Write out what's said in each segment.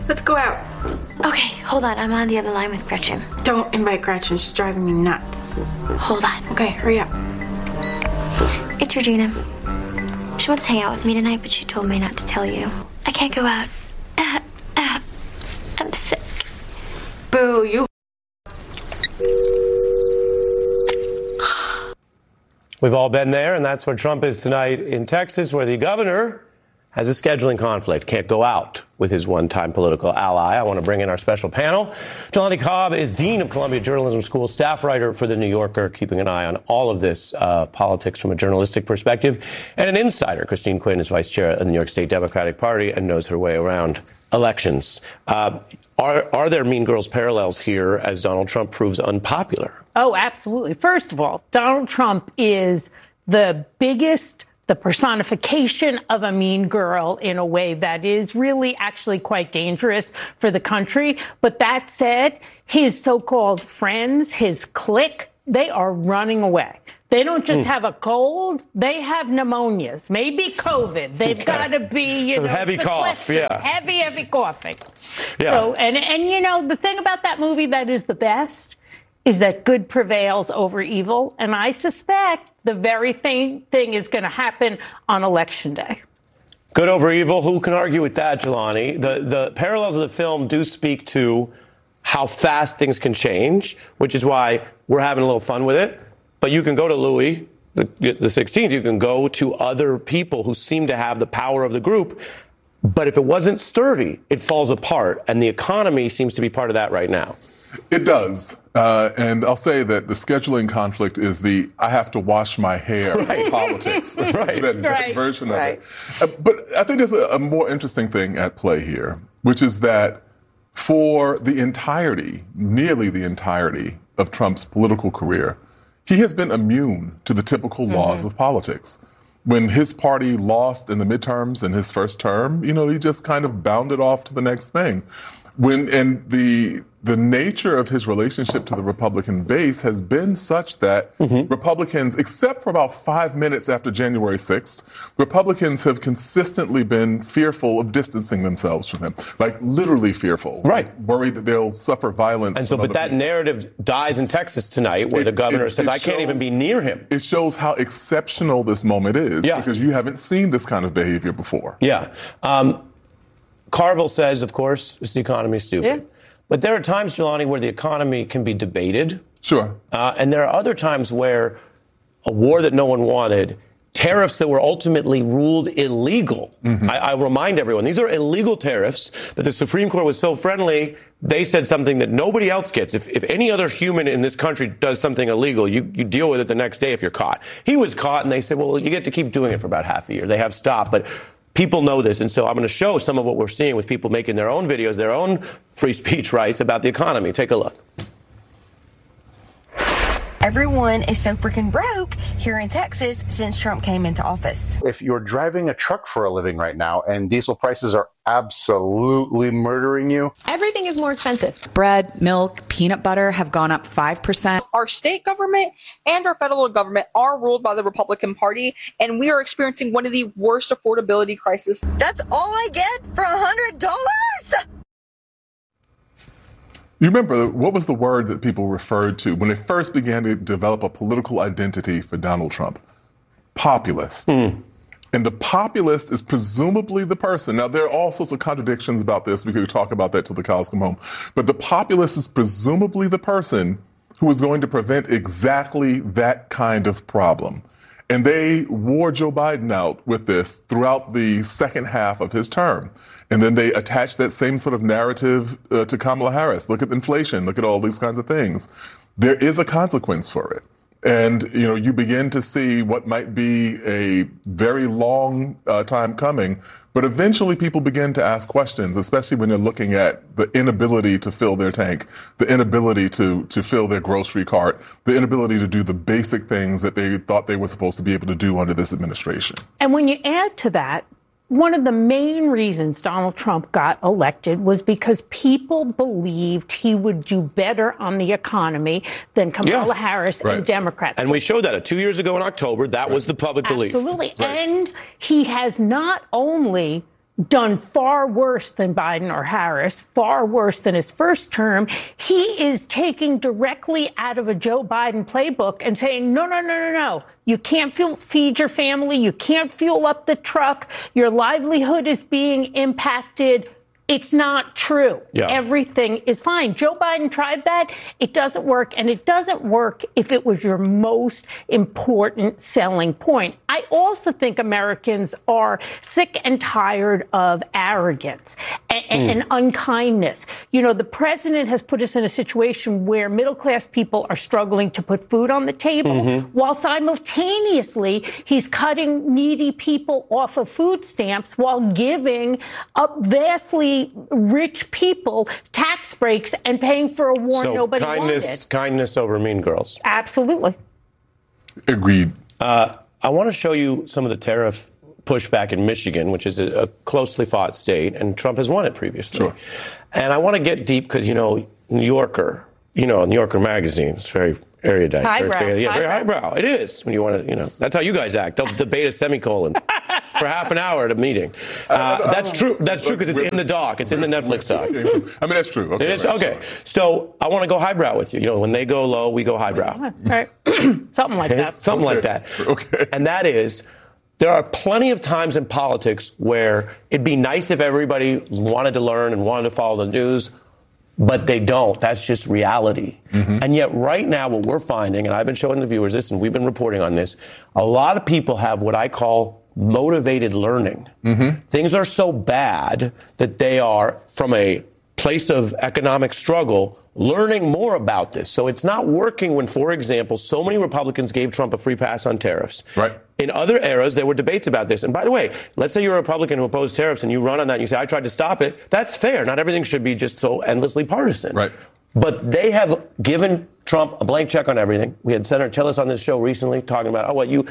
Let's go out. Okay, hold on. I'm on the other line with Gretchen. Don't invite Gretchen. She's driving me nuts. Hold on. Okay, hurry up. It's Regina. She wants to hang out with me tonight, but she told me not to tell you. I can't go out. I'm sick. Boo, you. We've all been there, and that's where Trump is tonight in Texas, where the governor has a scheduling conflict, can't go out with his one-time political ally. I want to bring in our special panel. Jelani Cobb is Dean of Columbia Journalism School, staff writer for The New Yorker, keeping an eye on all of this politics from a journalistic perspective, and an insider. Christine Quinn is vice chair of the New York State Democratic Party and knows her way around elections. Are there Mean Girls parallels here as Donald Trump proves unpopular? Oh, absolutely. First of all, Donald Trump is the personification of a mean girl in a way that is really actually quite dangerous for the country. But that said, his so-called friends, his clique, they are running away. They don't just have a cold, they have pneumonias, maybe COVID. They've got to be, heavy cough, yeah. Heavy coughing. Yeah. So, and the thing about that movie that is the best is that good prevails over evil. And I suspect the very thing is going to happen on Election Day. Good over evil. Who can argue with that, Jelani? The parallels of the film do speak to how fast things can change, which is why we're having a little fun with it. But you can go to Louis the 16th. You can go to other people who seem to have the power of the group. But if it wasn't sturdy, it falls apart. And the economy seems to be part of that right now. It does. And I'll say that the scheduling conflict is I have to wash my hair politics. Right. that version of it. But I think there's a more interesting thing at play here, which is that for nearly the entirety of Trump's political career, he has been immune to the typical laws of politics. When his party lost in the midterms in his first term, he just kind of bounded off to the next thing. And the nature of his relationship to the Republican base has been such that Republicans, except for about 5 minutes after January 6th, Republicans have consistently been fearful of distancing themselves from him, like literally fearful, right? Worried that they'll suffer violence. And so, but that narrative dies in Texas tonight, where the governor says, "I can't even be near him." It shows how exceptional this moment is, because you haven't seen this kind of behavior before. Yeah. Carville says, of course, the economy is stupid. Yeah. But there are times, Jelani, where the economy can be debated. Sure. And there are other times where a war that no one wanted, tariffs that were ultimately ruled illegal. I remind everyone, these are illegal tariffs, but the Supreme Court was so friendly, they said something that nobody else gets. If any other human in this country does something illegal, you deal with it the next day if you're caught. He was caught, and they said, well, you get to keep doing it for about half a year. They have stopped, but people know this, and so I'm going to show some of what we're seeing with people making their own videos, their own free speech rights about the economy. Take a look. Everyone is so freaking broke here in Texas since Trump came into office. If you're driving a truck for a living right now and diesel prices are absolutely murdering you, everything is more expensive. Bread, milk, peanut butter have gone up 5%. Our state government and our federal government are ruled by the Republican Party, and we are experiencing one of the worst affordability crises. That's all I get for $100? You remember, what was the word that people referred to when they first began to develop a political identity for Donald Trump? Populist. And the populist is presumably the person. Now, there are all sorts of contradictions about this. We could talk about that till the cows come home. But the populist is presumably the person who is going to prevent exactly that kind of problem. And they wore Joe Biden out with this throughout the second half of his term. And then they attached that same sort of narrative to Kamala Harris. Look at inflation. Look at all these kinds of things. There is a consequence for it. And, you begin to see what might be a very long time coming. But eventually people begin to ask questions, especially when they're looking at the inability to fill their tank, the inability to fill their grocery cart, the inability to do the basic things that they thought they were supposed to be able to do under this administration. And when you add to that, one of the main reasons Donald Trump got elected was because people believed he would do better on the economy than Kamala Harris and Democrats. And we showed that 2 years ago in October. That was the public belief. Absolutely. And he has not only done far worse than Biden or Harris, far worse than his first term. He is taking directly out of a Joe Biden playbook and saying, no. You can't feed your family. You can't fuel up the truck. Your livelihood is being impacted. It's not true. Yeah. Everything is fine. Joe Biden tried that. It doesn't work. And it doesn't work if it was your most important selling point. I also think Americans are sick and tired of arrogance and unkindness. You know, the president has put us in a situation where middle-class people are struggling to put food on the table, while simultaneously he's cutting needy people off of food stamps while giving up vastly rich people tax breaks and paying for a war nobody wanted. Kindness over Mean Girls. Absolutely. Agreed. I want to show you some of the tariff pushback in Michigan, which is a closely fought state, and Trump has won it previously. Sure. And I want to get deep because, New Yorker magazine is very erudite. Highbrow. Very highbrow. It is. When you want to, that's how you guys act. They'll debate a semicolon for half an hour at a meeting. That's true. That's true because it's in the doc. It's in the Netflix doc. I mean, that's true. Okay, it is? Okay. So I want to go highbrow with you. When they go low, we go highbrow. Right. Something like that. Something like that. Okay. And that is, there are plenty of times in politics where it'd be nice if everybody wanted to learn and wanted to follow the news, but they don't. That's just reality. And yet right now what we're finding, and I've been showing the viewers this, and we've been reporting on this, a lot of people have what I call motivated learning. Things are so bad that they are, from a place of economic struggle, learning more about this. So it's not working when, for example, so many Republicans gave Trump a free pass on tariffs. Right. In other eras, there were debates about this. And by the way, let's say you're a Republican who opposed tariffs and you run on that and you say, I tried to stop it. That's fair. Not everything should be just so endlessly partisan. Right. But they have given Trump a blank check on everything. We had Senator Tillis on this show recently talking about,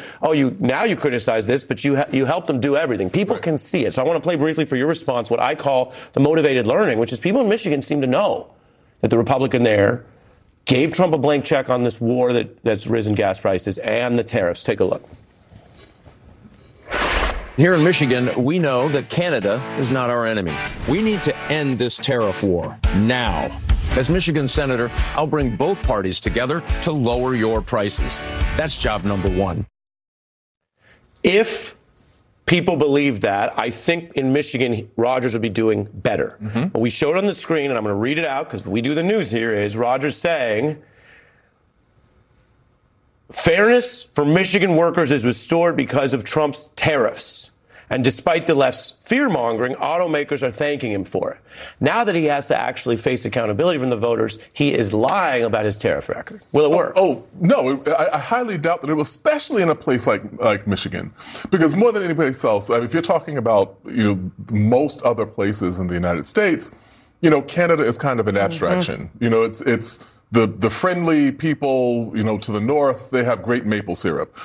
now you criticize this, but you helped them do everything. People can see it. So I want to play briefly for your response what I call the motivated learning, which is people in Michigan seem to know that the Republican there gave Trump a blank check on this war that's risen gas prices and the tariffs. Take a look. Here in Michigan, we know that Canada is not our enemy. We need to end this tariff war now. As Michigan Senator, I'll bring both parties together to lower your prices. That's job number one. If people believe that, I think in Michigan, Rogers would be doing better. What we showed on the screen, and I'm going to read it out because we do the news here, is Rogers saying, fairness for Michigan workers is restored because of Trump's tariffs. And despite the left's fear-mongering, automakers are thanking him for it. Now that he has to actually face accountability from the voters, he is lying about his tariff record. Will it work? No. I highly doubt that it will, especially in a place like Michigan. Because more than any place else, I mean, if you're talking about, most other places in the United States, Canada is kind of an abstraction. It's the friendly people, to the north, they have great maple syrup.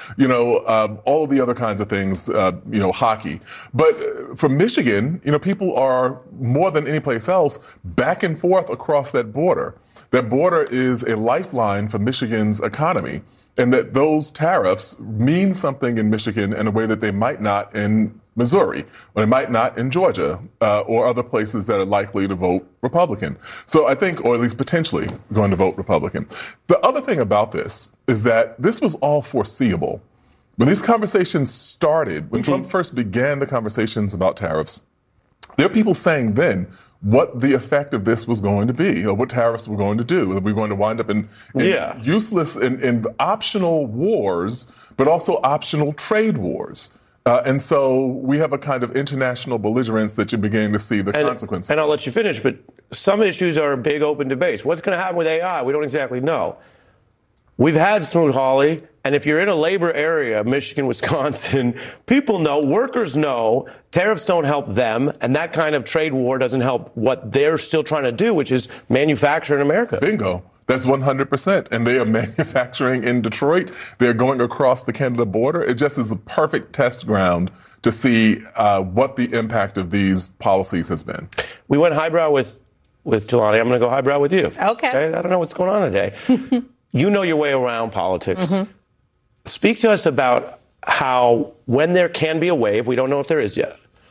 All of the other kinds of things, hockey. But for Michigan, people are more than any place else back and forth across that border. That border is a lifeline for Michigan's economy, and that those tariffs mean something in Michigan in a way that they might not in Missouri, or they might not in Georgia, or other places that are likely to vote Republican. So I think, or at least potentially going to vote Republican. The other thing about this is that this was all foreseeable. When these conversations started, when Trump first began the conversations about tariffs, there are people saying then what the effect of this was going to be, or what tariffs were going to do. That we're going to wind up in useless and optional wars, but also optional trade wars. And so we have a kind of international belligerence that you're beginning to see the consequences. And I'll let you finish, but some issues are big open debates. What's going to happen with AI? We don't exactly know. We've had Smoot-Hawley, and if you're in a labor area, Michigan, Wisconsin, people know, workers know, tariffs don't help them, and that kind of trade war doesn't help what they're still trying to do, which is manufacture in America. Bingo. That's 100%. And they are manufacturing in Detroit. They're going across the Canada border. It just is a perfect test ground to see what the impact of these policies has been. We went highbrow with Jelani. I'm going to go highbrow with you. Okay. I don't know what's going on today. You know your way around politics. Speak to us about how, when there can be a wave, we don't know if there is yet,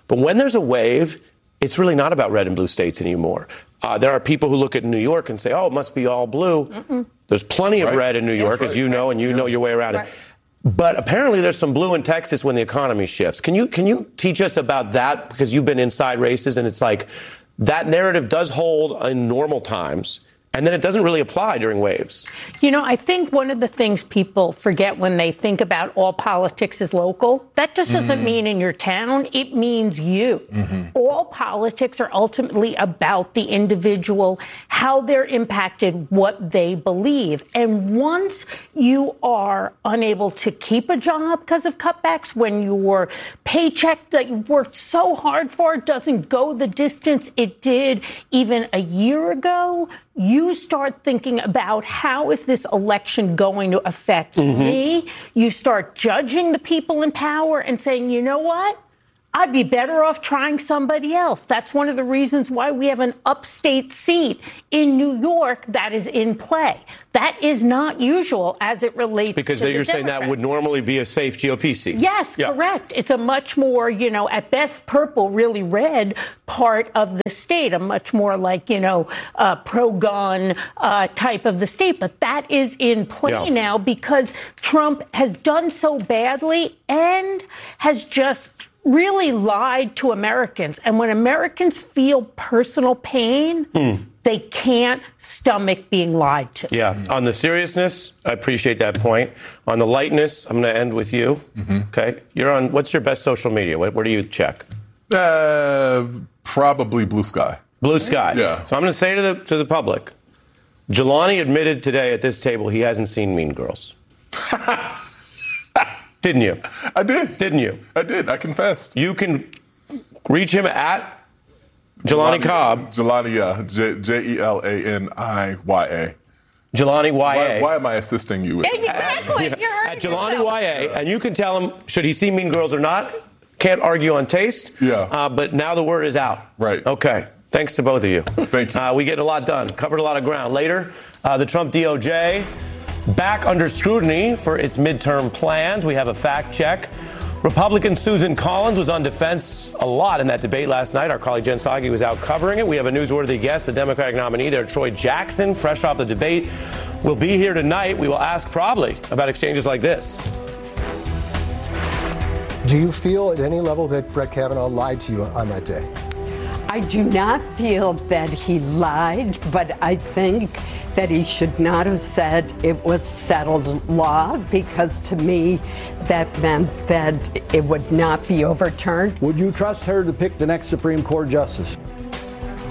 But when there's a wave, it's really not about red and blue states anymore. There are people who look at New York and say, oh, it must be all blue. Mm-mm. There's plenty of red in New York, as you know, and you know your way around it. But apparently there's some blue in Texas when the economy shifts. Can you teach us about that? Because you've been inside races, and it's like that narrative does hold in normal times. And then it doesn't really apply during waves. You know, I think one of the things people forget when they think about all politics is local, that just doesn't mean in your town. It means you. All politics are ultimately about the individual, how they're impacted, what they believe. And once you are unable to keep a job because of cutbacks, when your paycheck that you've worked so hard for doesn't go the distance it did even a year ago, you start thinking about how is this election going to affect me? You start judging the people in power and saying, you know what? I'd be better off trying somebody else. That's one of the reasons why we have an upstate seat in New York that is in play. That is not usual as it relates because to you're the saying that would normally be a safe GOP seat. Yes, correct. It's a much more, at best purple, really red part of the state, a much more like, pro-gun type of the state. But that is in play now because Trump has done so badly and has just really lied to Americans. And when Americans feel personal pain, they can't stomach being lied to. Yeah. On the seriousness, I appreciate that point. On the lightness, I'm going to end with you. Okay. You're on, what's your best social media? Where do you check? Probably Blue Sky. Blue Sky. Yeah. So I'm going to say to the public, Jelani admitted today at this table he hasn't seen Mean Girls. Didn't you? I did. Didn't you? I did. I confessed. You can reach him at Jelani Cobb. Jelani, Jelaniya. Jelani YA. Why am I assisting you? Exactly. At Jelani YA. And you can tell him, should he see Mean Girls or not? Can't argue on taste. Yeah. But now the word is out. Right. Okay. Thanks to both of you. Thank you. We get a lot done. Covered a lot of ground. Later, the Trump DOJ back under scrutiny for its midterm plans. We have a fact check. Republican Susan Collins was on defense a lot in that debate last night. Our colleague Jen Psaki was out covering it. We have a newsworthy guest, the Democratic nominee there, Troy Jackson, fresh off the debate, will be here tonight. We will ask probably about exchanges like this. Do you feel at any level that Brett Kavanaugh lied to you on that day? I do not feel that he lied, but I think that he should not have said it was settled law, because to me that meant that it would not be overturned. Would you trust her to pick the next Supreme Court justice?